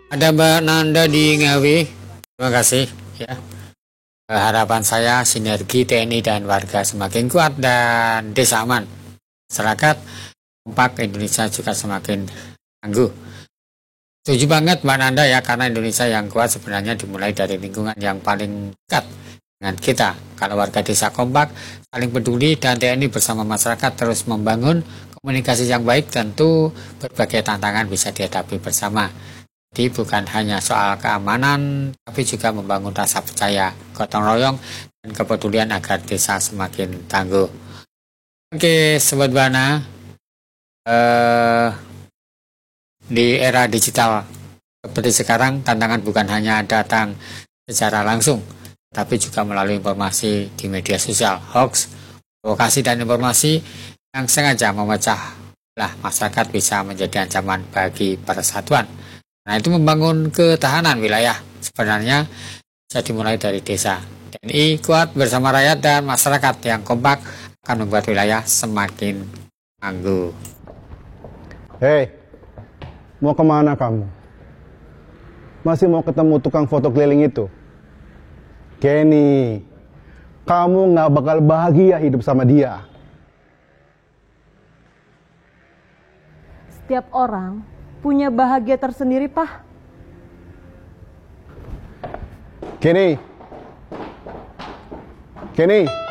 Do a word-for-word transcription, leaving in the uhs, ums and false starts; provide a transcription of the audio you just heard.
Ada Mbak Nanda di Ngawi. Terima kasih ya. Harapan saya sinergi T N I dan warga semakin kuat dan desa aman. Masyarakat kompak, Indonesia juga semakin tangguh. Setuju banget Mbak Nanda ya, karena Indonesia yang kuat sebenarnya dimulai dari lingkungan yang paling dekat dengan kita. Kalau warga desa kompak, saling peduli, dan T N I bersama masyarakat terus membangun komunikasi yang baik, tentu berbagai tantangan bisa dihadapi bersama. Jadi bukan hanya soal keamanan, tapi juga membangun rasa percaya, gotong royong, dan kepedulian agar desa semakin tangguh. Oke, Sobat Bana, eh, di era digital seperti sekarang, tantangan bukan hanya datang secara langsung, tapi juga melalui informasi di media sosial, hoax, provokasi, dan informasi yang sengaja memecah belah masyarakat bisa menjadi ancaman bagi persatuan. Nah, itu membangun ketahanan wilayah sebenarnya bisa dimulai dari desa. T N I kuat bersama rakyat dan masyarakat yang kompak akan membuat wilayah semakin tangguh. Hei, mau kemana kamu? Masih mau ketemu tukang foto keliling itu? Kenny, kamu nggak bakal bahagia hidup sama dia. Setiap orang punya bahagia tersendiri, Pak. Kenny, Kenny.